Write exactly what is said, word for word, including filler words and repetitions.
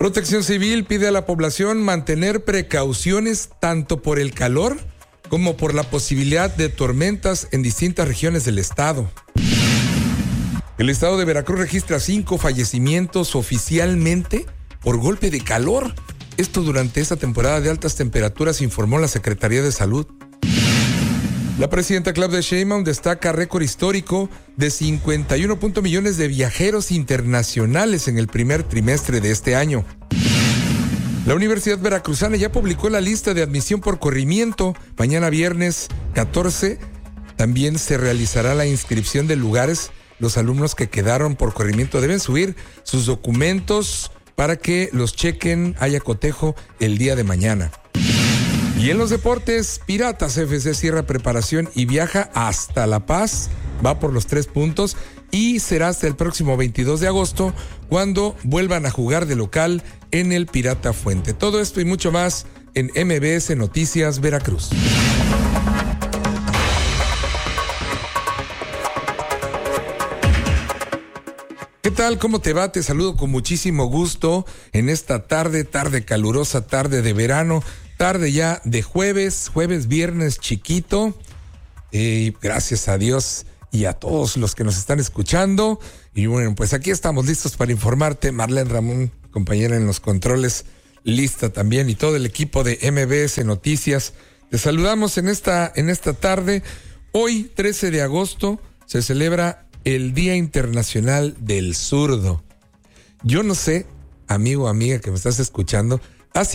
Protección Civil pide a la población mantener precauciones tanto por el calor como por la posibilidad de tormentas en distintas regiones del estado. El estado de Veracruz registra cinco fallecimientos oficialmente por golpe de calor. Esto durante esta temporada de altas temperaturas, informó la Secretaría de Salud. La presidenta Claudia Sheinbaum destaca récord histórico de cincuenta y uno punto uno millones de viajeros internacionales en el primer trimestre de este año. La Universidad Veracruzana ya publicó la lista de admisión por corrimiento. Mañana viernes catorce también se realizará la inscripción de lugares. Los alumnos que quedaron por corrimiento deben subir sus documentos para que los chequen, haya cotejo el día de mañana. Y en los deportes, Piratas F C cierra preparación y viaja hasta La Paz, va por los tres puntos y será hasta el próximo veintidós de agosto cuando vuelvan a jugar de local en el Pirata Fuente. Todo esto y mucho más en M B S Noticias Veracruz. ¿Qué tal? ¿Cómo te va? Te saludo con muchísimo gusto en esta tarde, tarde calurosa, tarde de verano, tarde ya de jueves, jueves, viernes chiquito. Eh, gracias a Dios y a todos los que nos están escuchando. Y bueno, pues aquí estamos listos para informarte. Marlene Ramón, compañera en los controles, lista también, y todo el equipo de M B S Noticias. Te saludamos en esta, en esta tarde. Hoy, trece de agosto, se celebra el Día Internacional del Zurdo. Yo no sé, amigo o amiga que me estás escuchando,